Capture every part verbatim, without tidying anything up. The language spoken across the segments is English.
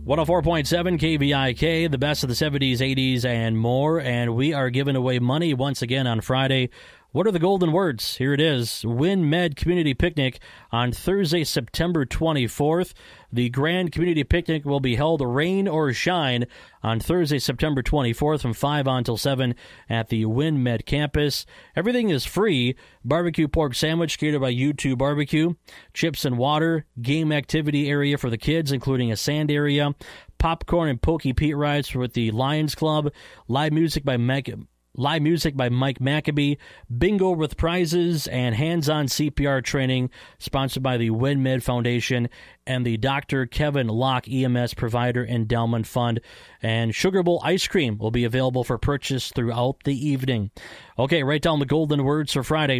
one oh four point seven K V I K, the best of the seventies, eighties, and more. And we are giving away money once again on Friday. What are the golden words? Here it is. WinMed Community Picnic on Thursday, September twenty-fourth. The Grand Community Picnic will be held rain or shine on Thursday, September twenty-fourth from five on till seven at the WinMed campus. Everything is free. Barbecue pork sandwich catered by U two Barbecue. Chips and water. Game activity area for the kids, including a sand area. Popcorn and Pokey Pete rides with the Lions Club. Live music by Meg. Live music by Mike Maccabee, bingo with prizes, and hands-on C P R training sponsored by the WinMed Foundation and the Doctor Kevin Locke E M S Provider Endowment Fund. And Sugar Bowl ice cream will be available for purchase throughout the evening. Okay, write down the golden words for Friday.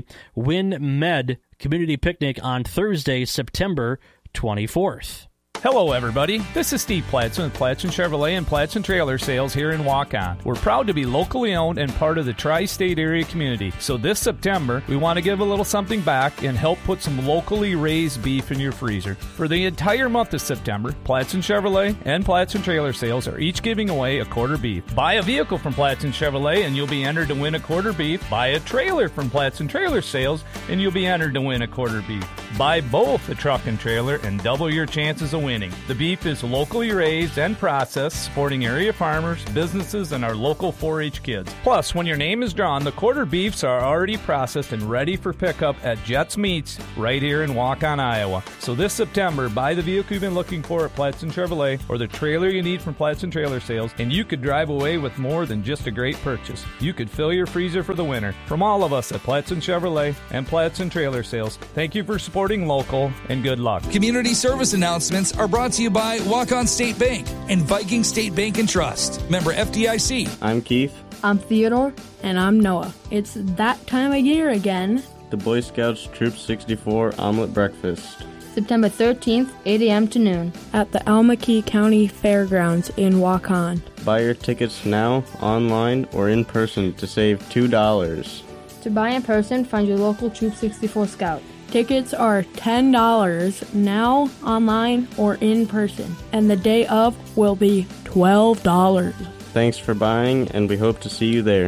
WinMed Community Picnic on Thursday, September twenty-fourth. Hello, everybody. This is Steve Platson with Platson Chevrolet and Platson Trailer Sales here in Waukon. We're proud to be locally owned and part of the tri-state area community. So this September, we want to give a little something back and help put some locally raised beef in your freezer. For the entire month of September, Platson Chevrolet and Platson Trailer Sales are each giving away a quarter beef. Buy a vehicle from Platson Chevrolet and you'll be entered to win a quarter beef. Buy a trailer from Platson Trailer Sales and you'll be entered to win a quarter beef. Buy both a truck and trailer and double your chances of winning. The beef is locally raised and processed, supporting area farmers, businesses, and our local four H kids. Plus, when your name is drawn, the quarter beefs are already processed and ready for pickup at Jets Meats right here in Waukon, Iowa. So this September, buy the vehicle you've been looking for at Platson Chevrolet or the trailer you need from Platson Trailer Sales, and you could drive away with more than just a great purchase. You could fill your freezer for the winter. From all of us at Platson Chevrolet and Platson Trailer Sales, thank you for supporting local, and good luck. Community service announcements are brought to you by Waukon State Bank and Viking State Bank and Trust. Member F D I C. I'm Keith. I'm Theodore. And I'm Noah. It's that time of year again. The Boy Scouts Troop sixty-four Omelet Breakfast. September thirteenth, eight a.m. to noon. At the Almaquee County Fairgrounds in Waukon. Buy your tickets now, online, or in person to save two dollars. To buy in person, find your local Troop sixty-four Scout. Tickets are ten dollars now, online, or in person. And the day of will be twelve dollars. Thanks for buying, and we hope to see you there.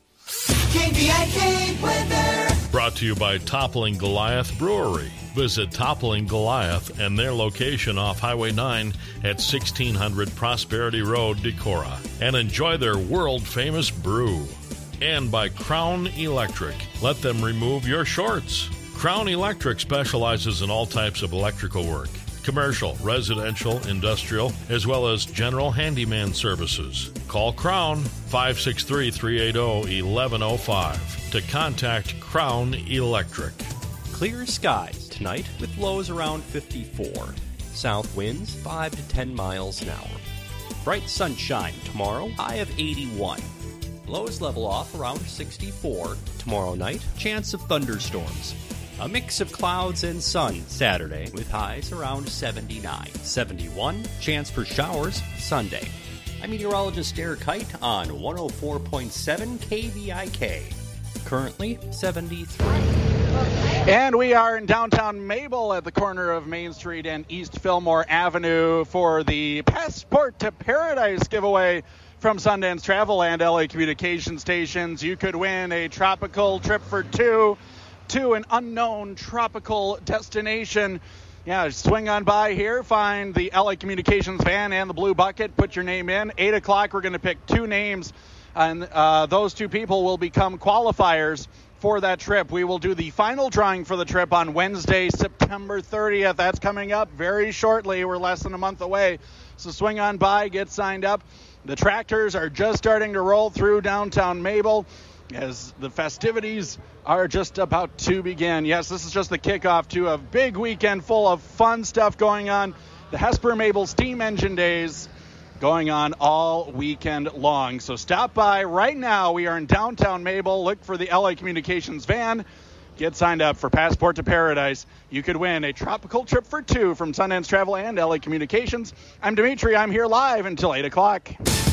K V I K weather. Brought to you by Toppling Goliath Brewery. Visit Toppling Goliath and their location off Highway nine at sixteen hundred Prosperity Road, Decorah. And enjoy their world-famous brew. And by Crown Electric. Let them remove your shorts. Crown Electric specializes in all types of electrical work, commercial, residential, industrial, as well as general handyman services. Call Crown five six three, three eight zero, one one zero five to contact Crown Electric. Clear skies tonight with lows around fifty-four. South winds five to ten miles an hour. Bright sunshine tomorrow, high of eighty-one. Lows level off around sixty-four. Tomorrow night, chance of thunderstorms. A mix of clouds and sun Saturday with highs around seventy-nine. seventy-one, chance for showers Sunday. I'm meteorologist Eric Height on one oh four point seven K V I K. Currently seventy-three. And we are in downtown Mabel at the corner of Main Street and East Fillmore Avenue for the Passport to Paradise giveaway from Sundance Travel and L A Communication Stations. You could win a tropical trip for two to an unknown tropical destination. Yeah, swing on by here, find the L A Communications van and the blue bucket, put your name in. eight o'clock, we're going to pick two names, and uh, those two people will become qualifiers for that trip. We will do the final drawing for the trip on Wednesday, September thirtieth. That's coming up very shortly. We're less than a month away. So swing on by, get signed up. The tractors are just starting to roll through downtown Mabel as the festivities are just about to begin. Yes, this is just the kickoff to a big weekend full of fun stuff going on. The Hesper Mabel Steam Engine Days going on all weekend long. So stop by right now. We are in downtown Mabel. Look for the L A Communications van. Get signed up for Passport to Paradise. You could win a tropical trip for two from Sundance Travel and L A Communications. I'm Dimitri. I'm here live until eight o'clock.